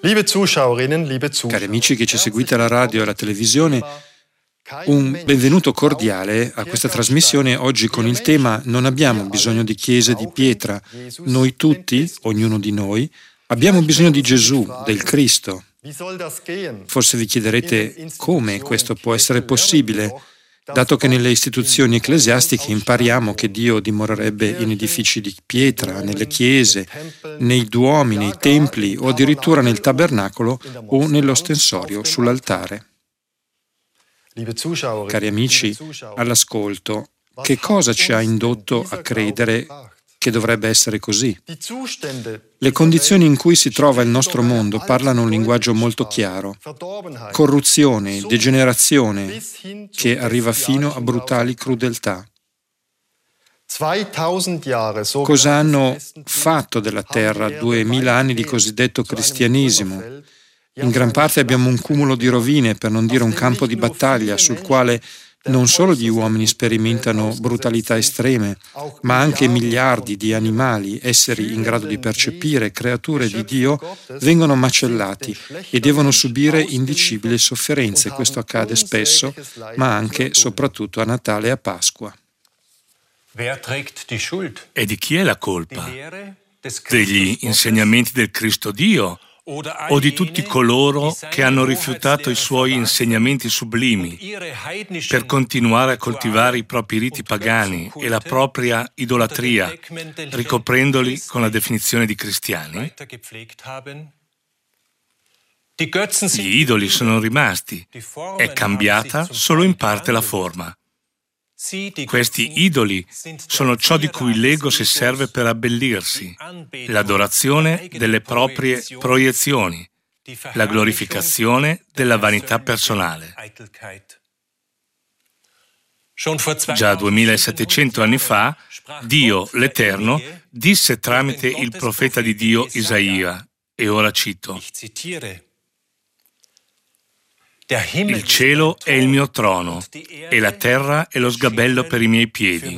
Cari amici che ci seguite alla radio e alla televisione, un benvenuto cordiale a questa trasmissione oggi con il tema «Non abbiamo bisogno di chiese di pietra, noi tutti, ognuno di noi, abbiamo bisogno di Gesù, del Cristo». Forse vi chiederete come questo può essere possibile, dato che nelle istituzioni ecclesiastiche impariamo che Dio dimorerebbe in edifici di pietra, nelle chiese, nei duomi, nei templi o addirittura nel tabernacolo o nell'ostensorio sull'altare. Cari amici, all'ascolto, che cosa ci ha indotto a credere che dovrebbe essere così? Le condizioni in cui si trova il nostro mondo parlano un linguaggio molto chiaro. Corruzione, degenerazione, che arriva fino a brutali crudeltà. Cosa hanno fatto della terra 2000 anni di cosiddetto cristianesimo? In gran parte abbiamo un cumulo di rovine, per non dire un campo di battaglia, sul quale non solo gli uomini sperimentano brutalità estreme, ma anche miliardi di animali, esseri in grado di percepire, creature di Dio, vengono macellati e devono subire indicibili sofferenze. Questo accade spesso, ma anche e soprattutto a Natale e a Pasqua. E di chi è la colpa? Degli insegnamenti del Cristo Dio? O di tutti coloro che hanno rifiutato i suoi insegnamenti sublimi per continuare a coltivare i propri riti pagani e la propria idolatria, ricoprendoli con la definizione di cristiani? Gli idoli sono rimasti, è cambiata solo in parte la forma. Questi idoli sono ciò di cui l'ego si serve per abbellirsi, l'adorazione delle proprie proiezioni, la glorificazione della vanità personale. Già 2700 anni fa, Dio, l'Eterno, disse tramite il profeta di Dio Isaia, e ora cito: «Il cielo è il mio trono e la terra è lo sgabello per i miei piedi.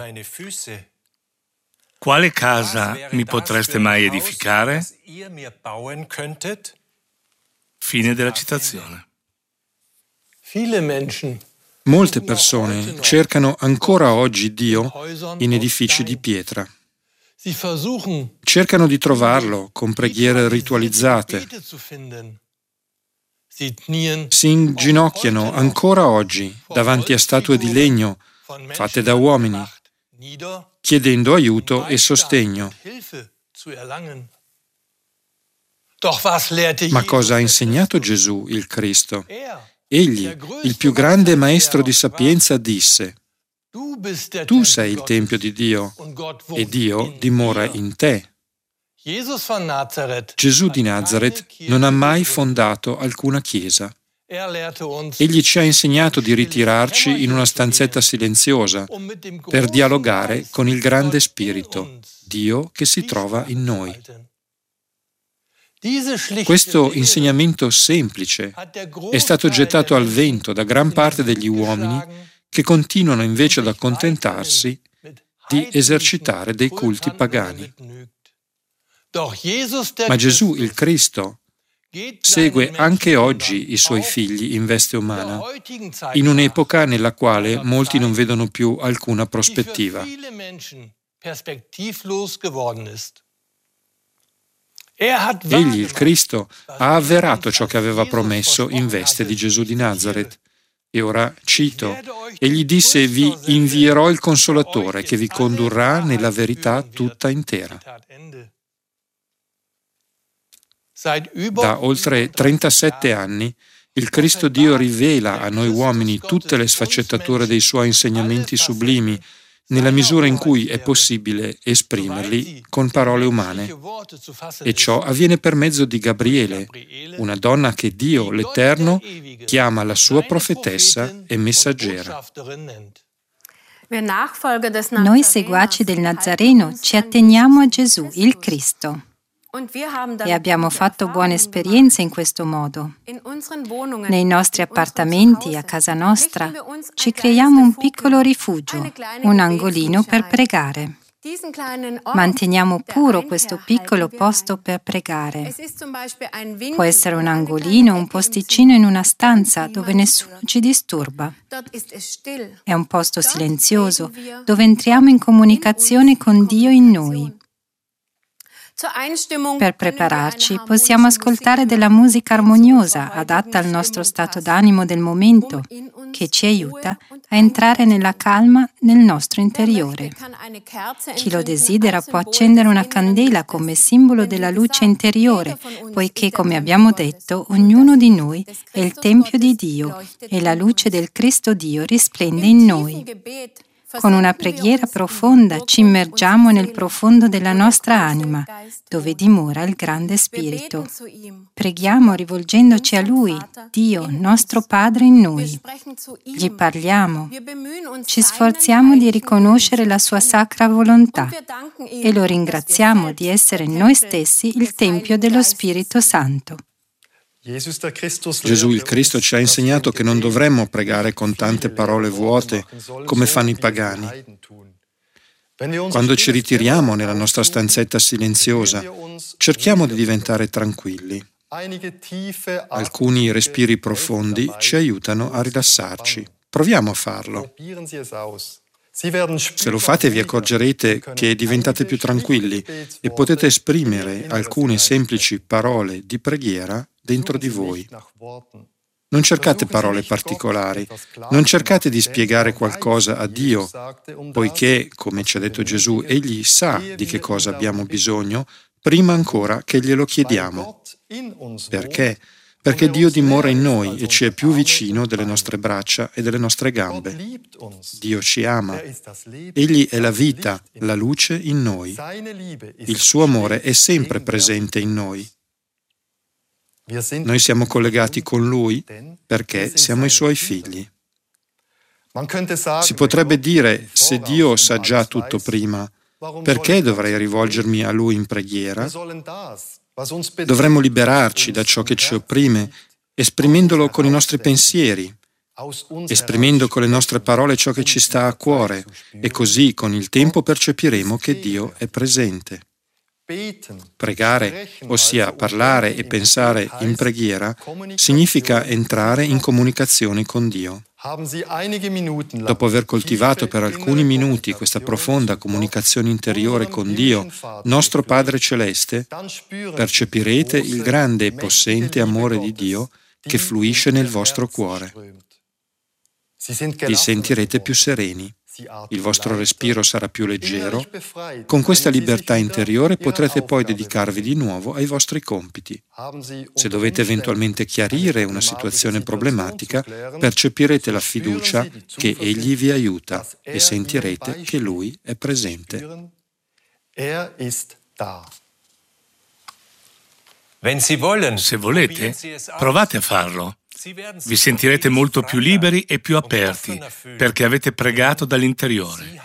Quale casa mi potreste mai edificare?» Fine della citazione. Molte persone cercano ancora oggi Dio in edifici di pietra. Cercano di trovarlo con preghiere ritualizzate. Si inginocchiano ancora oggi davanti a statue di legno fatte da uomini, chiedendo aiuto e sostegno. Ma cosa ha insegnato Gesù, il Cristo? Egli, il più grande maestro di sapienza, disse: «Tu sei il Tempio di Dio e Dio dimora in te». Gesù di Nazaret non ha mai fondato alcuna chiesa. Egli ci ha insegnato di ritirarci in una stanzetta silenziosa per dialogare con il grande Spirito, Dio che si trova in noi. Questo insegnamento semplice è stato gettato al vento da gran parte degli uomini che continuano invece ad accontentarsi di esercitare dei culti pagani. Ma Gesù, il Cristo, segue anche oggi i suoi figli in veste umana, in un'epoca nella quale molti non vedono più alcuna prospettiva. Egli, il Cristo, ha avverato ciò che aveva promesso in veste di Gesù di Nazaret. E ora cito: «Egli disse: vi invierò il Consolatore che vi condurrà nella verità tutta intera». Da oltre 37 anni il Cristo Dio rivela a noi uomini tutte le sfaccettature dei suoi insegnamenti sublimi, nella misura in cui è possibile esprimerli con parole umane. E ciò avviene per mezzo di Gabriele, una donna che Dio, l'Eterno, chiama la sua profetessa e messaggera. Noi seguaci del Nazareno ci atteniamo a Gesù, il Cristo. E abbiamo fatto buone esperienze in questo modo. Nei nostri appartamenti, a casa nostra, ci creiamo un piccolo rifugio, un angolino per pregare. Manteniamo puro questo piccolo posto per pregare. Può essere un angolino, un posticino in una stanza dove nessuno ci disturba. È un posto silenzioso dove entriamo in comunicazione con Dio in noi. Per prepararci possiamo ascoltare della musica armoniosa, adatta al nostro stato d'animo del momento, che ci aiuta a entrare nella calma nel nostro interiore. Chi lo desidera può accendere una candela come simbolo della luce interiore, poiché, come abbiamo detto, ognuno di noi è il Tempio di Dio e la luce del Cristo Dio risplende in noi. Con una preghiera profonda ci immergiamo nel profondo della nostra anima, dove dimora il grande Spirito. Preghiamo rivolgendoci a Lui, Dio, nostro Padre in noi. Gli parliamo, ci sforziamo di riconoscere la Sua sacra volontà e lo ringraziamo di essere noi stessi il Tempio dello Spirito Santo. Gesù il Cristo ci ha insegnato che non dovremmo pregare con tante parole vuote come fanno i pagani. Quando ci ritiriamo nella nostra stanzetta silenziosa, cerchiamo di diventare tranquilli. Alcuni respiri profondi ci aiutano a rilassarci. Proviamo a farlo. Se lo fate vi accorgerete che diventate più tranquilli e potete esprimere alcune semplici parole di preghiera dentro di voi. Non cercate parole particolari, non cercate di spiegare qualcosa a Dio, poiché, come ci ha detto Gesù, Egli sa di che cosa abbiamo bisogno prima ancora che glielo chiediamo. Perché? Perché Dio dimora in noi e ci è più vicino delle nostre braccia e delle nostre gambe. Dio ci ama. Egli è la vita, la luce in noi. Il suo amore è sempre presente in noi. Noi siamo collegati con Lui perché siamo i Suoi figli. Si potrebbe dire, se Dio sa già tutto prima, perché dovrei rivolgermi a Lui in preghiera? Dovremmo liberarci da ciò che ci opprime, esprimendolo con i nostri pensieri, esprimendo con le nostre parole ciò che ci sta a cuore, e così con il tempo percepiremo che Dio è presente. Pregare, ossia parlare e pensare in preghiera, significa entrare in comunicazione con Dio. Dopo aver coltivato per alcuni minuti questa profonda comunicazione interiore con Dio, nostro Padre Celeste, percepirete il grande e possente amore di Dio che fluisce nel vostro cuore. Vi sentirete più sereni. Il vostro respiro sarà più leggero. Con questa libertà interiore potrete poi dedicarvi di nuovo ai vostri compiti. Se dovete eventualmente chiarire una situazione problematica, percepirete la fiducia che Egli vi aiuta e sentirete che Lui è presente. Se volete, provate a farlo. Vi sentirete molto più liberi e più aperti, perché avete pregato dall'interiore.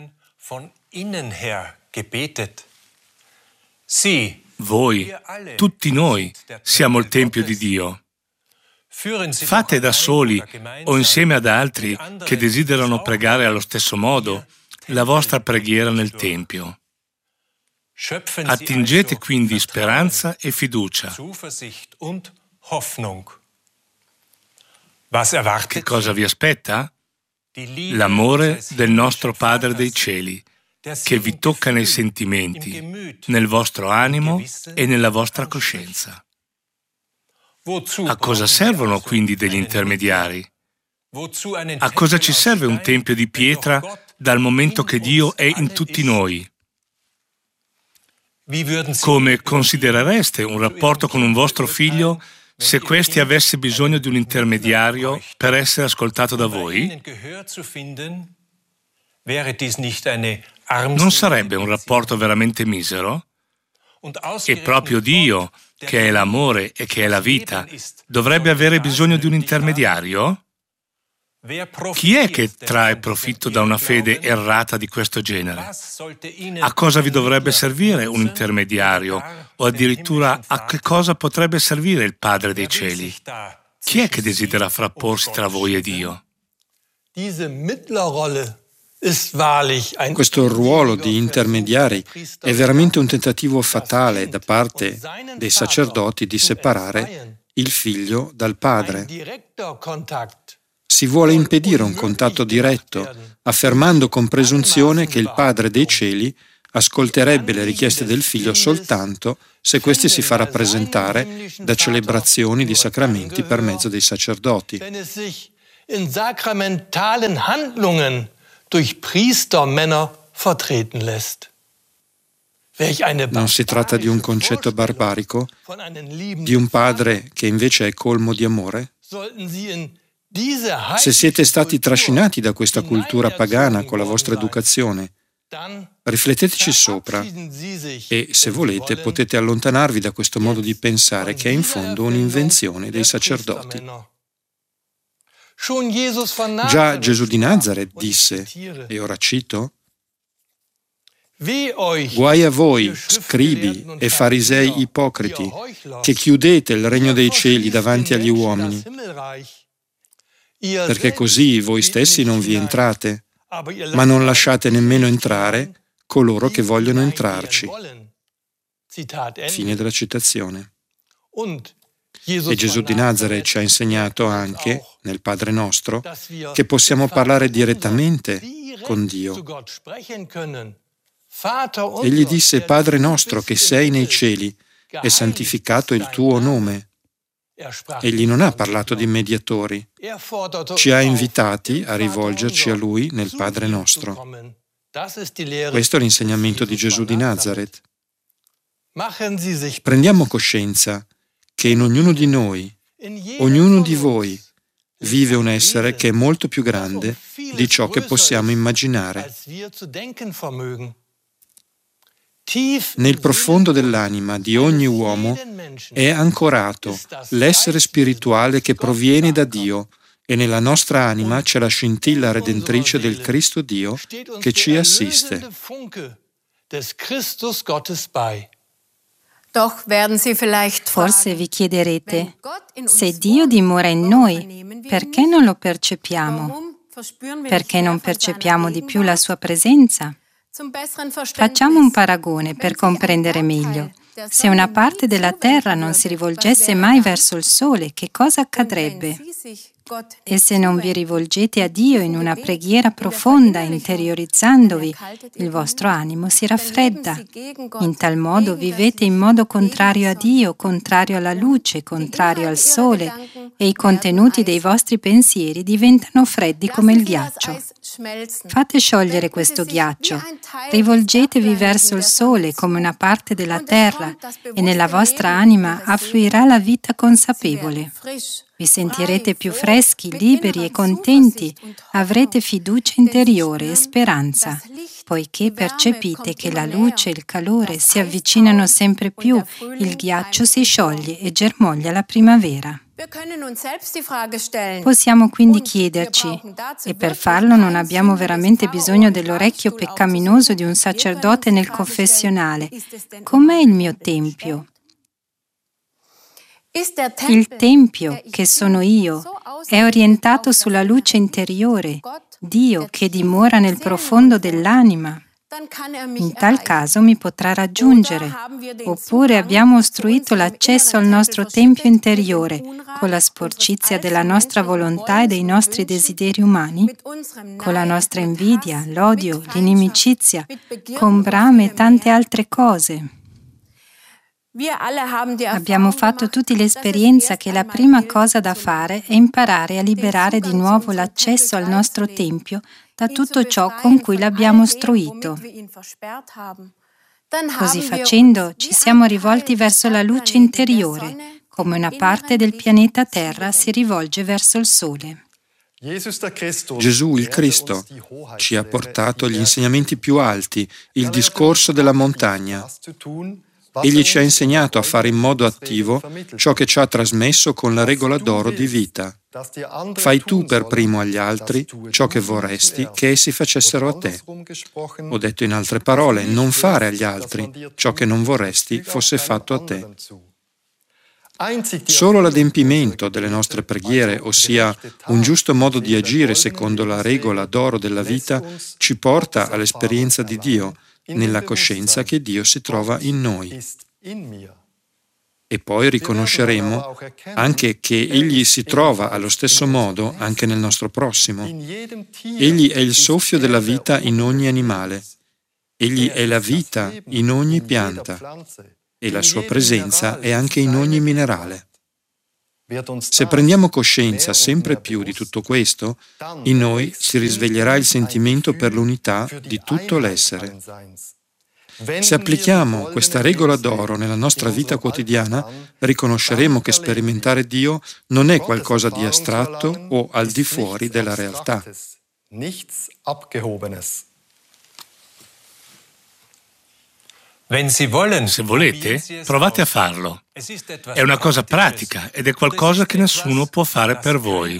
Voi, tutti noi, siamo il Tempio di Dio. Fate da soli o insieme ad altri che desiderano pregare allo stesso modo la vostra preghiera nel Tempio. Attingete quindi speranza e fiducia. Che cosa vi aspetta? L'amore del nostro Padre dei Cieli, che vi tocca nei sentimenti, nel vostro animo e nella vostra coscienza. A cosa servono quindi degli intermediari? A cosa ci serve un tempio di pietra dal momento che Dio è in tutti noi? Come considerereste un rapporto con un vostro figlio se questi avesse bisogno di un intermediario per essere ascoltato da voi? Non sarebbe un rapporto veramente misero? E proprio Dio, che è l'amore e che è la vita, dovrebbe avere bisogno di un intermediario? Chi è che trae profitto da una fede errata di questo genere? A cosa vi dovrebbe servire un intermediario? O addirittura a che cosa potrebbe servire il Padre dei Cieli? Chi è che desidera frapporsi tra voi e Dio? Questo ruolo di intermediari è veramente un tentativo fatale da parte dei sacerdoti di separare il figlio dal padre. Si vuole impedire un contatto diretto, affermando con presunzione che il Padre dei cieli ascolterebbe le richieste del figlio soltanto se questi si fa rappresentare da celebrazioni di sacramenti per mezzo dei sacerdoti. In sakramentalen Handlungen durch Priestermänner vertreten lässt. Non si tratta di un concetto barbarico, di un padre che invece è colmo di amore? Se siete stati trascinati da questa cultura pagana con la vostra educazione, rifletteteci sopra e, se volete, potete allontanarvi da questo modo di pensare che è in fondo un'invenzione dei sacerdoti. Già Gesù di Nazaret disse, e ora cito, «Guai a voi, scribi e farisei ipocriti, che chiudete il regno dei cieli davanti agli uomini, perché così voi stessi non vi entrate, ma non lasciate nemmeno entrare coloro che vogliono entrarci». Fine della citazione. E Gesù di Nazaret ci ha insegnato anche, nel Padre nostro, che possiamo parlare direttamente con Dio. Egli disse: «Padre nostro che sei nei cieli, è santificato il tuo nome». Egli non ha parlato di mediatori, ci ha invitati a rivolgerci a Lui nel Padre nostro. Questo è l'insegnamento di Gesù di Nazaret. Prendiamo coscienza che in ognuno di noi, ognuno di voi, vive un essere che è molto più grande di ciò che possiamo immaginare. Nel profondo dell'anima di ogni uomo è ancorato l'essere spirituale che proviene da Dio, e nella nostra anima c'è la scintilla redentrice del Cristo Dio che ci assiste. Forse vi chiederete, se Dio dimora in noi, perché non lo percepiamo? Perché non percepiamo di più la sua presenza? Facciamo un paragone per comprendere meglio. Se una parte della terra non si rivolgesse mai verso il sole, che cosa accadrebbe? E se non vi rivolgete a Dio in una preghiera profonda, interiorizzandovi, il vostro animo si raffredda. In tal modo vivete in modo contrario a Dio, contrario alla luce, contrario al sole, e i contenuti dei vostri pensieri diventano freddi come il ghiaccio. Fate sciogliere questo ghiaccio, rivolgetevi verso il sole come una parte della terra, e nella vostra anima affluirà la vita consapevole. Vi sentirete più freschi, liberi e contenti, avrete fiducia interiore e speranza, poiché percepite che la luce e il calore si avvicinano sempre più, il ghiaccio si scioglie e germoglia la primavera. Possiamo quindi chiederci, e per farlo non abbiamo veramente bisogno dell'orecchio peccaminoso di un sacerdote nel confessionale: com'è il mio tempio? Il tempio, che sono io, è orientato sulla luce interiore, Dio che dimora nel profondo dell'anima. In tal caso mi potrà raggiungere. Oppure abbiamo ostruito l'accesso al nostro tempio interiore con la sporcizia della nostra volontà e dei nostri desideri umani, con la nostra invidia, l'odio, l'inimicizia, con brame e tante altre cose. Abbiamo fatto tutti l'esperienza che la prima cosa da fare è imparare a liberare di nuovo l'accesso al nostro tempio da tutto ciò con cui l'abbiamo ostruito. Così facendo ci siamo rivolti verso la luce interiore, come una parte del pianeta Terra si rivolge verso il Sole. Gesù, il Cristo, ci ha portato gli insegnamenti più alti, il discorso della montagna. Egli ci ha insegnato a fare in modo attivo ciò che ci ha trasmesso con la regola d'oro di vita. Fai tu per primo agli altri ciò che vorresti che essi facessero a te. Ho detto in altre parole, non fare agli altri ciò che non vorresti fosse fatto a te. Solo l'adempimento delle nostre preghiere, ossia un giusto modo di agire secondo la regola d'oro della vita, ci porta all'esperienza di Dio, nella coscienza che Dio si trova in noi. E poi riconosceremo anche che Egli si trova allo stesso modo anche nel nostro prossimo. Egli è il soffio della vita in ogni animale. Egli è la vita in ogni pianta e la sua presenza è anche in ogni minerale. Se prendiamo coscienza sempre più di tutto questo, in noi si risveglierà il sentimento per l'unità di tutto l'essere. Se applichiamo questa regola d'oro nella nostra vita quotidiana, riconosceremo che sperimentare Dio non è qualcosa di astratto o al di fuori della realtà. Se volete, provate a farlo. È una cosa pratica ed è qualcosa che nessuno può fare per voi.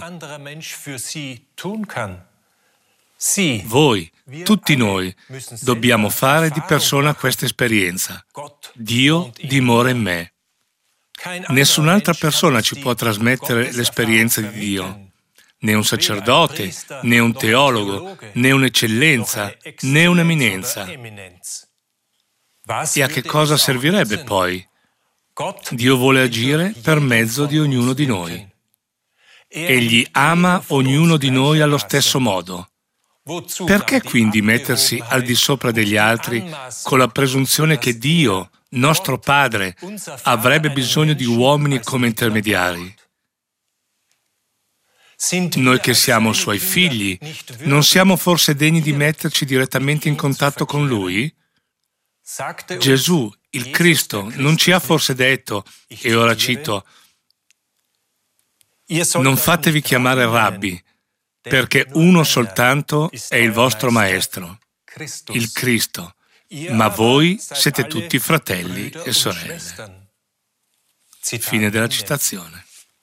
Voi, tutti noi, dobbiamo fare di persona questa esperienza. Dio dimora in me. Nessun'altra persona ci può trasmettere l'esperienza di Dio. Né un sacerdote, né un teologo, né un'eccellenza, né un'eminenza. E a che cosa servirebbe poi? Dio vuole agire per mezzo di ognuno di noi. Egli ama ognuno di noi allo stesso modo. Perché quindi mettersi al di sopra degli altri con la presunzione che Dio, nostro Padre, avrebbe bisogno di uomini come intermediari? Noi che siamo Suoi figli, non siamo forse degni di metterci direttamente in contatto con Lui? Gesù, il Cristo, non ci ha forse detto, e ora cito, non fatevi chiamare Rabbi, perché uno soltanto è il vostro Maestro, il Cristo, ma voi siete tutti fratelli e sorelle. Fine della citazione.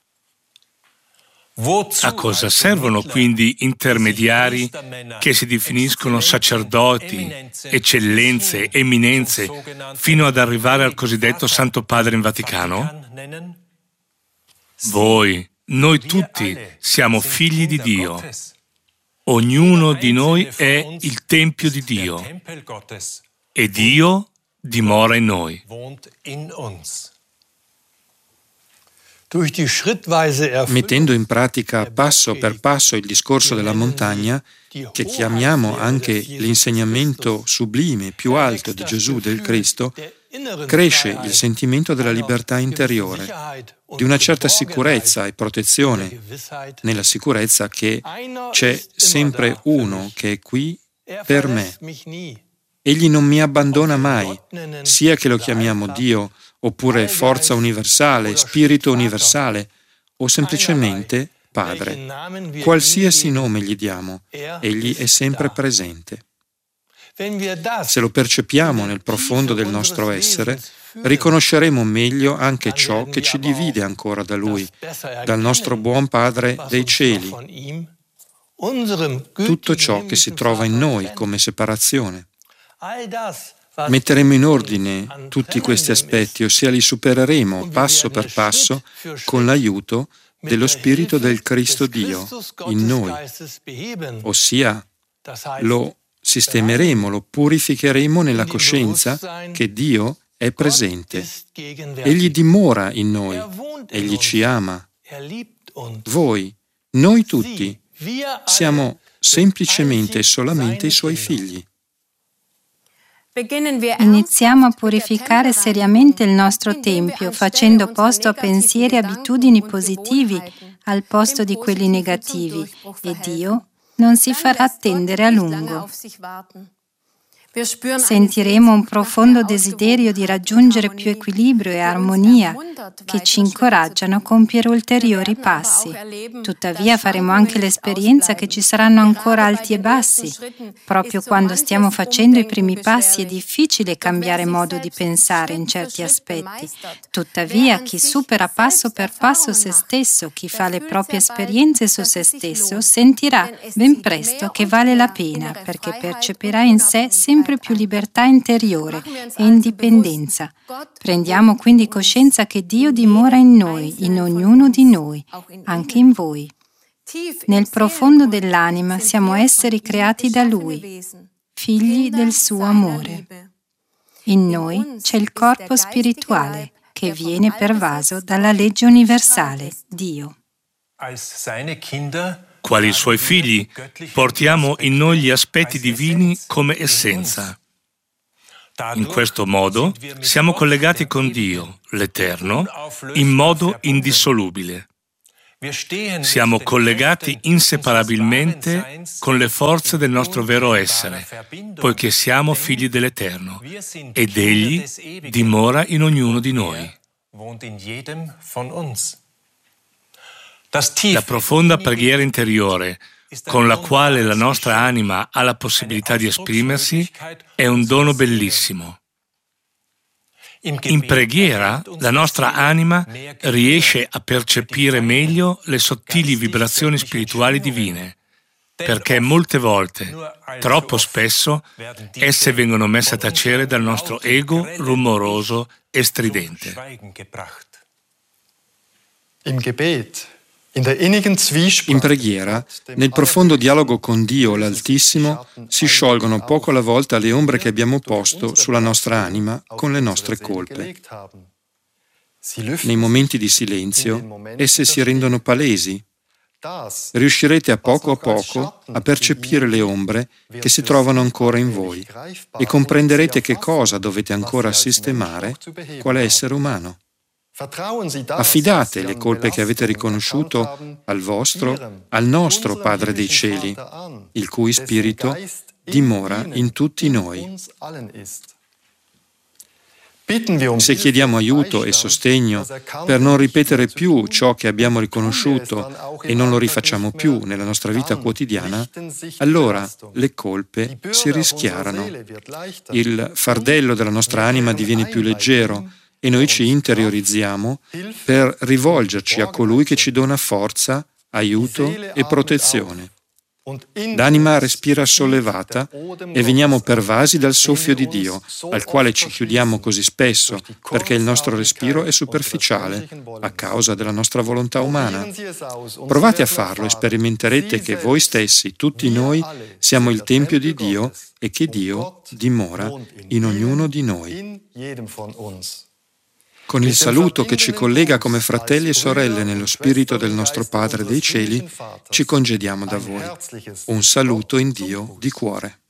A cosa servono quindi intermediari che si definiscono sacerdoti, eccellenze, eminenze, fino ad arrivare al cosiddetto Santo Padre in Vaticano? Voi, noi tutti siamo figli di Dio. Ognuno di noi è il Tempio di Dio e Dio dimora in noi. Mettendo in pratica passo per passo il discorso della montagna, che chiamiamo anche l'insegnamento sublime più alto di Gesù, del Cristo, cresce il sentimento della libertà interiore, di una certa sicurezza e protezione, nella sicurezza che c'è sempre uno che è qui per me. Egli non mi abbandona mai, sia che lo chiamiamo Dio, oppure forza universale, spirito universale, o semplicemente Padre. Qualsiasi nome gli diamo, Egli è sempre presente. Se lo percepiamo nel profondo del nostro essere, riconosceremo meglio anche ciò che ci divide ancora da Lui, dal nostro buon Padre dei cieli, tutto ciò che si trova in noi come separazione. Metteremo in ordine tutti questi aspetti, ossia li supereremo passo per passo con l'aiuto dello Spirito del Cristo Dio in noi, ossia lo sistemeremo, lo purificheremo nella coscienza che Dio è presente. Egli dimora in noi, Egli ci ama. Voi, noi tutti, siamo semplicemente e solamente i Suoi figli. Iniziamo a purificare seriamente il nostro Tempio, facendo posto a pensieri e abitudini positivi al posto di quelli negativi, e Dio non si farà attendere a lungo. Sentiremo un profondo desiderio di raggiungere più equilibrio e armonia che ci incoraggiano a compiere ulteriori passi. Tuttavia faremo anche l'esperienza che ci saranno ancora alti e bassi. Proprio quando stiamo facendo i primi passi è difficile cambiare modo di pensare in certi aspetti. Tuttavia chi supera passo per passo se stesso, chi fa le proprie esperienze su se stesso, sentirà ben presto che vale la pena, perché percepirà in sé sempre sempre più libertà interiore e indipendenza. Prendiamo quindi coscienza che Dio dimora in noi, in ognuno di noi, anche in voi. Nel profondo dell'anima siamo esseri creati da Lui, figli del suo amore. In noi c'è il corpo spirituale che viene pervaso dalla legge universale, Dio. Quali suoi figli, portiamo in noi gli aspetti divini come essenza. In questo modo siamo collegati con Dio, l'Eterno, in modo indissolubile. Siamo collegati inseparabilmente con le forze del nostro vero essere, poiché siamo figli dell'Eterno, ed Egli dimora in ognuno di noi. La profonda preghiera interiore, con la quale la nostra anima ha la possibilità di esprimersi, è un dono bellissimo. In preghiera, la nostra anima riesce a percepire meglio le sottili vibrazioni spirituali divine, perché molte volte, troppo spesso, esse vengono messe a tacere dal nostro ego rumoroso e stridente. In preghiera, nel profondo dialogo con Dio l'Altissimo, si sciolgono poco alla volta le ombre che abbiamo posto sulla nostra anima con le nostre colpe. Nei momenti di silenzio, esse si rendono palesi. Riuscirete a poco a percepire le ombre che si trovano ancora in voi e comprenderete che cosa dovete ancora sistemare quale essere umano. Affidate le colpe che avete riconosciuto al nostro Padre dei Cieli, il cui Spirito dimora in tutti noi. Se chiediamo aiuto e sostegno per non ripetere più ciò che abbiamo riconosciuto e non lo rifacciamo più nella nostra vita quotidiana, allora le colpe si rischiarano. Il fardello della nostra anima diviene più leggero e noi ci interiorizziamo per rivolgerci a colui che ci dona forza, aiuto e protezione. L'anima respira sollevata e veniamo pervasi dal soffio di Dio, al quale ci chiudiamo così spesso, perché il nostro respiro è superficiale, a causa della nostra volontà umana. Provate a farlo e sperimenterete che voi stessi, tutti noi, siamo il Tempio di Dio e che Dio dimora in ognuno di noi. Con il saluto che ci collega come fratelli e sorelle nello spirito del nostro Padre dei Cieli, ci congediamo da voi. Un saluto in Dio di cuore.